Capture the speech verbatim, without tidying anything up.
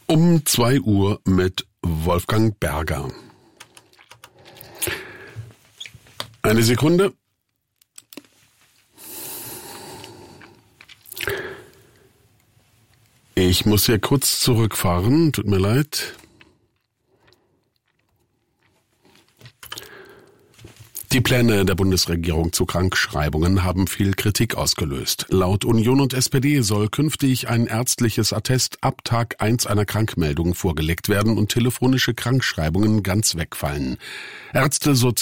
Um zwei Uhr mit Wolfgang Berger. Eine Sekunde. Ich muss hier kurz zurückfahren, tut mir leid. Die Pläne der Bundesregierung zu Krankschreibungen haben viel Kritik ausgelöst. Laut Union und S P D soll künftig ein ärztliches Attest ab Tag eins einer Krankmeldung vorgelegt werden und telefonische Krankschreibungen ganz wegfallen. Ärzte, Sozi-